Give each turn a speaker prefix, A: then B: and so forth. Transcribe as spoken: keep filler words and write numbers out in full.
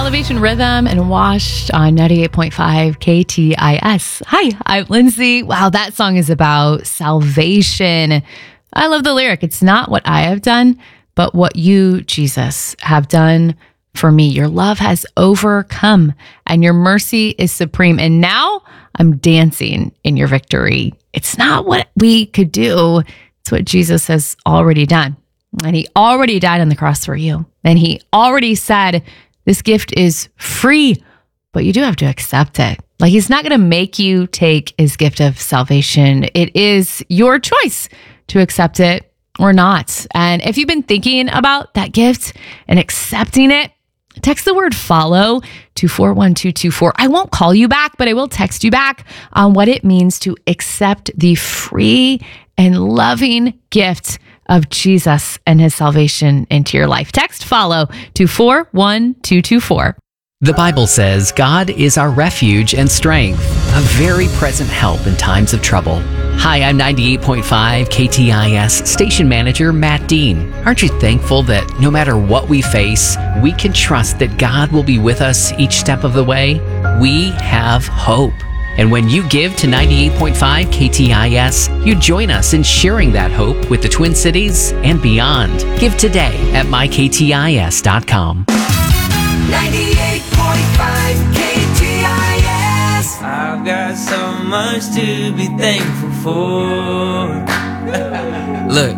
A: Elevation Rhythm and Washed on ninety-eight point five K T I S. Hi, I'm Lindsay. Wow, that song is about salvation. I love the lyric. It's not what I have done, but what you, Jesus, have done for me. Your love has overcome and your mercy is supreme. And now I'm dancing in your victory. It's not what we could do. It's what Jesus has already done. And he already died on the cross for you. And he already said, this gift is free, but you do have to accept it. Like, he's not going to make you take his gift of salvation. It is your choice to accept it or not. And if you've been thinking about that gift and accepting it, text the word follow to four one two two four. I won't call you back, but I will text you back on what it means to accept the free and loving gift of Jesus and his salvation into your life. Text follow to four one two two four.
B: The Bible says God is our refuge and strength, a very present help in times of trouble. Hi, I'm ninety-eight point five K T I S station manager Matt Dean. Aren't you thankful that no matter what we face, we can trust that God will be with us each step of the way? We have hope. And when you give to ninety-eight point five K T I S, you join us in sharing that hope with the Twin Cities and beyond. Give today at my k t i s dot com.
C: ninety-eight point five K T I S. I've got so much to be thankful for. Look.